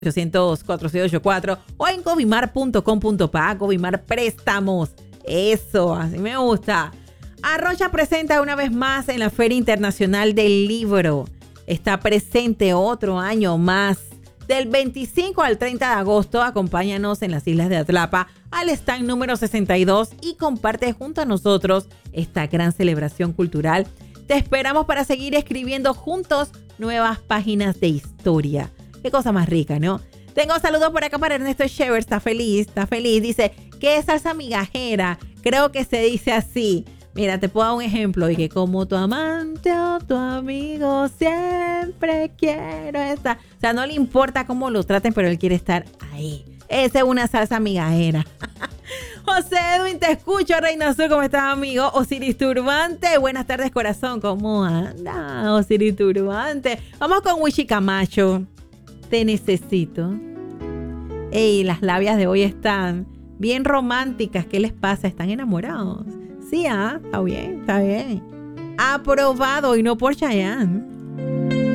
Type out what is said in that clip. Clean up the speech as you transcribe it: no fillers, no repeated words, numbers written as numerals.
800-4684 o en govimar.com.pa. Govimar Préstamos. Eso, así me gusta. Arrocha presenta una vez más en la Feria Internacional del Libro. Está presente otro año más. Del 25 al 30 de agosto, acompáñanos en las Islas de Atlapa al stand número 62 y comparte junto a nosotros esta gran celebración cultural. Te esperamos para seguir escribiendo juntos nuevas páginas de historia. Qué cosa más rica, ¿no? Tengo saludos por acá para Ernesto Shever. Está feliz. Dice, ¿qué es salsa migajera? Creo que se dice así. Mira, te puedo dar un ejemplo. Y que como tu amante o tu amigo siempre quiero estar. O sea, no le importa cómo lo traten, pero él quiere estar ahí. Esa es una salsa migajera. José Edwin, te escucho, Reina Azul. ¿Cómo estás, amigo? Osiris Turbante. Buenas tardes, corazón. ¿Cómo anda, Osiris Turbante? Vamos con Wishi Camacho. Te necesito. Ey, las labias de hoy están bien románticas. ¿Qué les pasa? ¿Están enamorados? Sí, está bien, está bien. Aprobado y no por Chayanne.